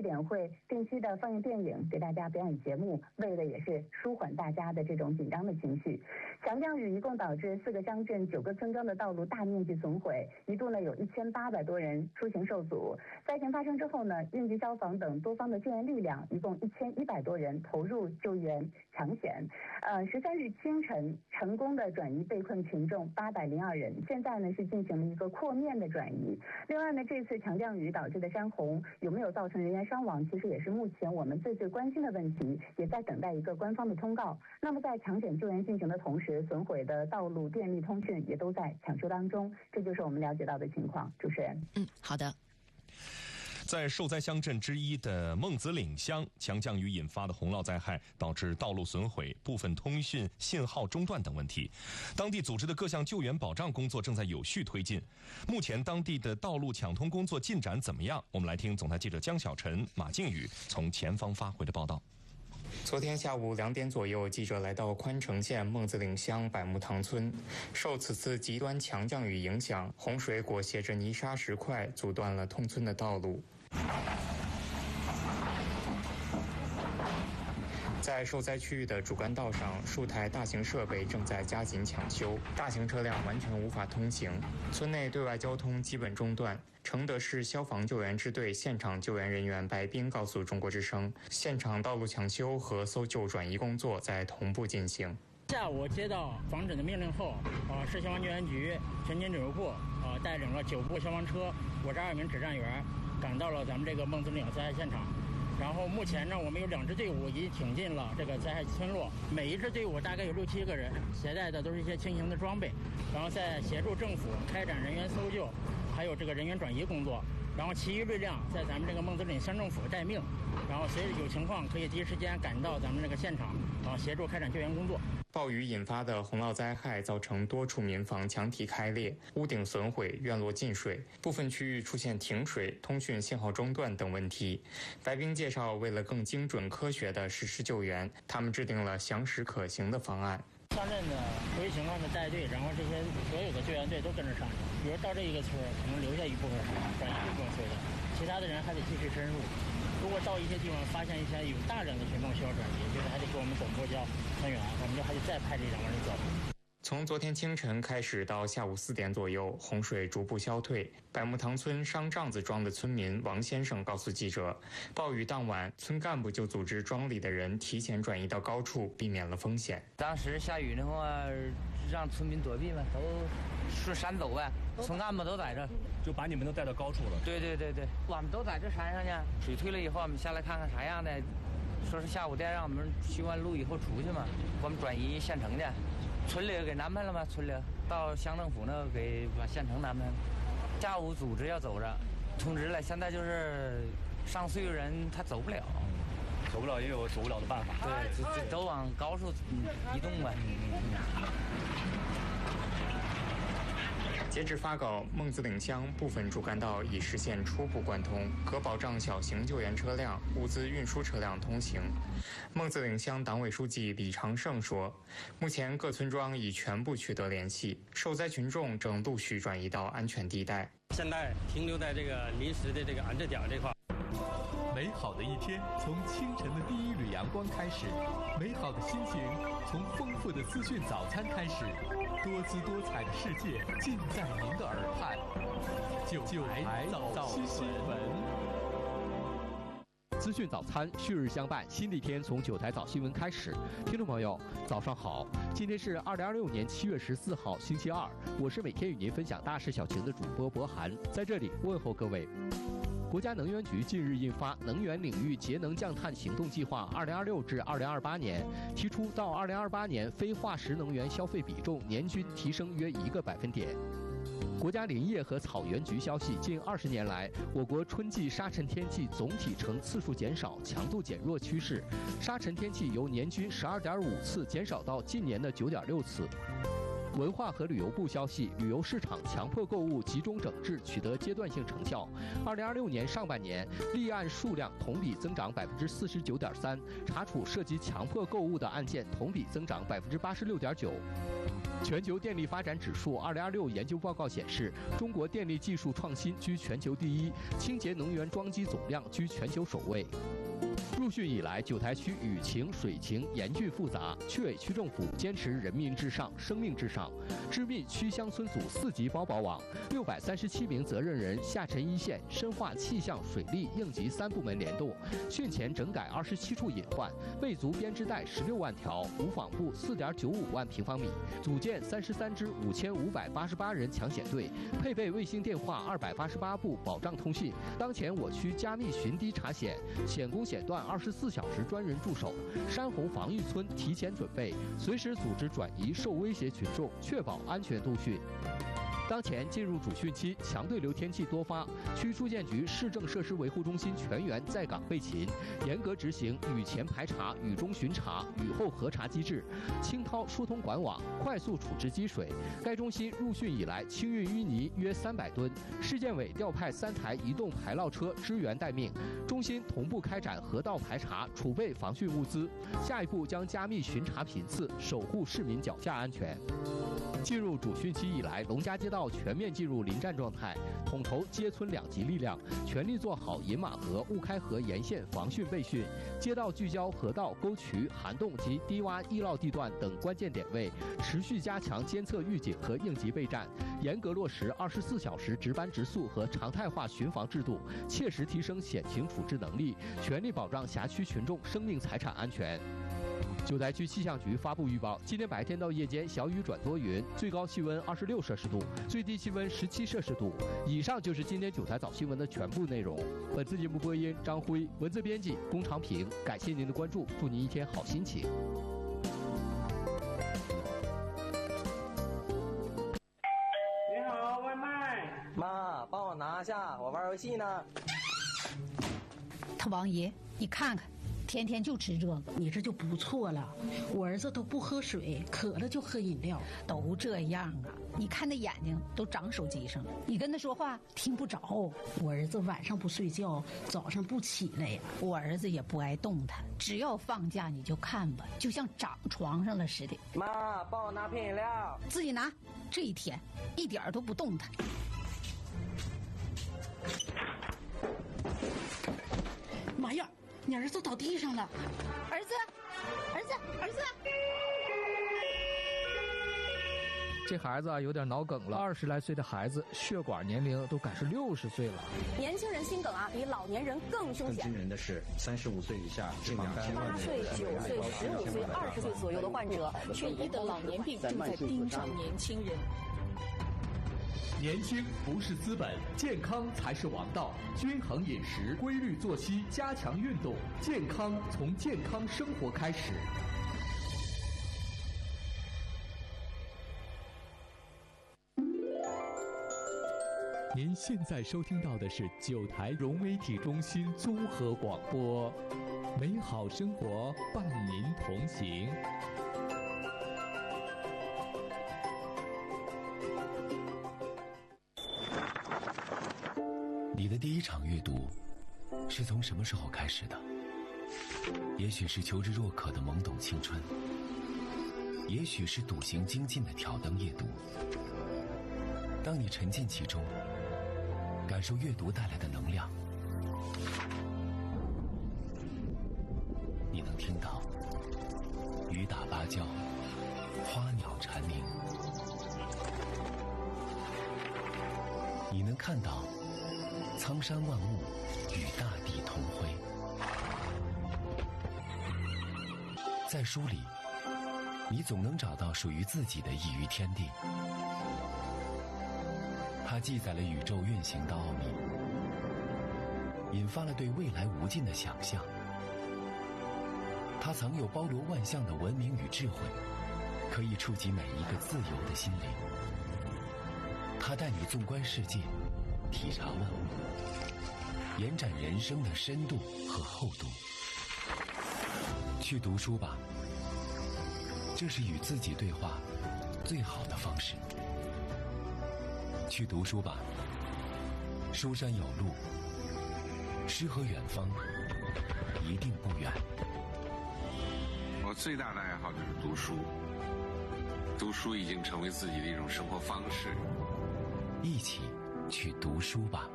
点会定期的放映电影，给大家表演节目，为的也是舒缓大家的这种紧张的情绪。强降雨一共导致4个乡镇9个村庄的道路大面积损毁，一度呢有1800多人出行受阻。灾情发生之后呢，应急消防等多方的救援力量，一共1100多人投入救援抢险。13日清晨成功的转移被困群众802人，现在呢是进行了一个扩面的转移。另外呢，这次强降雨导致的山洪有没有造成人员伤亡，其实也是目前我们最关心的问题，也在等待一个官方的通告。那么在抢险救援进行的同时，损毁的道路、电力、通讯也都在抢修当中，这就是我们了解到的情况。主持人， 好的。 在受灾乡镇之一的孟子岭乡，强降雨引发的洪涝灾害导致道路损毁、部分通讯信号中断等问题。当地组织的各项救援保障工作正在有序推进。目前当地的道路抢通工作进展怎么样？我们来听总台记者江小晨、马靖宇从前方发回的报道。 昨天下午2点左右，记者来到宽城县孟子岭乡百木塘村。受此次极端强降雨影响，洪水裹挟着泥沙石块，阻断了通村的道路。在受灾区域的主干道上，数台大型设备正在加紧抢修，大型车辆完全无法通行。村内对外交通基本中断。承德市消防救援支队现场救援人员白斌告诉中国之声，现场道路抢修和搜救转移工作在同步进行。 下午接到防震的命令后，市消防救援局全警指挥部带领了9部消防车，52名指战员赶到了咱们这个孟子岭灾害现场。然后目前呢，我们有2支队伍已经挺进了这个灾害村落，每一支队伍大概有6、7个人，携带的都是一些轻型的装备，然后在协助政府开展人员搜救，还有这个人员转移工作。然后其余力量在咱们这个孟子岭乡政府待命，然后随着有情况可以第一时间赶到咱们这个现场协助开展救援工作。 暴雨引发的洪涝灾害造成多处民房墙体开裂、屋顶损毁、院落进水，部分区域出现停水、通讯信号中断等问题。白冰介绍，为了更精准科学地实施救援，他们制定了详实可行的方案。 乡镇的突发情况的带队，然后这些所有的救援队都跟着上去。比如到这一个村，可能留下一部分人，转移一部分水的，其他的人还得继续深入。如果到一些地方发现一些有大量的群众需要转移，就是还得给我们总部交村员，我们就还得再派这2个人走。 从昨天清晨开始到下午4点左右，洪水逐步消退。百木塘村商帐子庄的村民王先生告诉记者，暴雨当晚，村干部就组织庄里的人提前转移到高处，避免了风险。 当时下雨的话，让村民躲避嘛，都顺山走呗。村干部都在这， 就把你们都带到高处了。 对，我们都在这山上呢。水退了以后，我们下来看看啥样的。说是下午再让我们修完路以后出去嘛，我们转移县城去。村里给安排了吗？村里到乡政府那给把县城安排了。下午组织要走着，通知了。现在就是上岁数人他走不了， 也有走不了的办法。 对，都往高处移动吧。 截至发稿，孟子岭乡部分主干道已实现初步贯通，可保障小型救援车辆、物资运输车辆通行。孟子岭乡党委书记李长胜说，目前各村庄已全部取得联系，受灾群众正陆续转移到安全地带。 现在停留在这个临时的这个安置点这块。 美好的一天从清晨的第一缕阳光开始，美好的心情从丰富的资讯早餐开始，多姿多彩的世界尽在您的耳畔。9台早新闻，资讯早餐旭日相伴，新的一天从9台早新闻开始。听众朋友，早上好，今天是2026年7月14号，星期二，我是每天与您分享大事小情的主播博涵，在这里问候各位。国家能源局近日印发《能源领域节能降碳行动计划（2026至2028年）》，提出到2028年非化石能源消费比重年均提升约1个百分点。国家林业和草原局消息，近20年来，我国春季沙尘天气总体呈次数减少、强度减弱趋势，沙尘天气由年均12.5次减少到近年的9.6次。文化和旅游部消息，旅游市场强迫购物集中整治取得阶段性成效。2026年上半年，立案数量同比增长49.3%，查处涉及强迫购物的案件同比增长86.9%。 全球电力发展指数2026研究报告显示，中国电力技术创新居全球第一，清洁能源装机总量居全球首位。入汛以来，九台区雨情、水情严峻复杂，区委区政府坚持人民至上、生命至上，织密区乡村组4级包保网，637名责任人下沉一线，深化气象、水利、应急3部门联动，汛前整改27处隐患，未足编织带16万条，无纺布4.95万平方米，组建33支5588人抢险队，配备卫星电话288部保障通信。当前我区加密巡堤查险，险工险段24小时专人驻守，山洪防御村提前准备，随时组织转移受威胁群众，确保安全度汛。当前进入主汛期，强对流天气多发，区住建局市政设施维护中心全员在岗备勤，严格执行雨前排查、雨中巡查、雨后核查机制，清掏疏通管网，快速处置积水。该中心入汛以来清运淤泥约300吨，市建委调派3台移动排涝车支援待命，中心同步开展河道排查，储备防汛物资。下一步将加密巡查频次，守护市民脚下安全。进入主汛期以来，龙家街道全面进入临战状态，统筹街村2级力量，全力做好饮马河、雾开河沿线防汛备汛，街道聚焦河道、沟渠、涵洞及低洼易涝地段等关键点位，持续加强监测预警和应急备战，严格落实24小时值班值速和常态化巡防制度，切实提升险情处置能力，全力保障辖区群众生命财产安全。九台区气象局发布预报，今天白天到夜间小雨转多云，最高气温26摄氏度，最低气温17摄氏度。以上就是今天九台早新闻的全部内容。本次节目播音张辉，文字编辑龚长平。感谢您的关注，祝您一天好心情。 你好，外卖。 妈，帮我拿下，我玩游戏呢。 他王爷，你看看。天天就吃这个， 你这就不错了。我儿子都不喝水，渴了就喝饮料， 都这样啊。你看那眼睛都长手机上了，你跟他说话听不着。 我儿子晚上不睡觉，早上不起来呀。 我儿子也不爱动弹，只要放假你就看吧，就像长床上了似的。 妈，帮我拿瓶饮料。 自己拿。这一天一点都不动弹。 妈呀！你儿子倒地上了， 儿子！ 这孩子有点脑梗了，20来岁的孩子，血管年龄都赶是60岁了。 年轻人心梗比老年人更凶险。 更惊人的是，35岁以下这 8岁、9岁、15岁、20岁左右的患者，却医的老年病正在盯上年轻人。 年轻不是资本，健康才是王道。均衡饮食，规律作息，加强运动，健康从健康生活开始。您现在收听到的是九台融媒体中心综合广播，美好生活伴您同行。 你的第一场阅读是从什么时候开始的？也许是求知若渴的懵懂青春，也许是笃行精进的挑灯夜读。当你沉浸其中，感受阅读带来的能量，你能听到雨打芭蕉，花鸟蝉鸣，你能看到苍山万物与大地同辉。在书里，你总能找到属于自己的一隅天地。它记载了宇宙运行的奥秘，引发了对未来无尽的想象。它藏有包罗万象的文明与智慧，可以触及每一个自由的心灵。它带你纵观世界，体察万物，延展人生的深度和厚度。去读书吧，这是与自己对话最好的方式。去读书吧，书山有路，诗和远方一定不远。 我最大的爱好就是读书， 读书已经成为自己的一种生活方式。 一起去读书吧。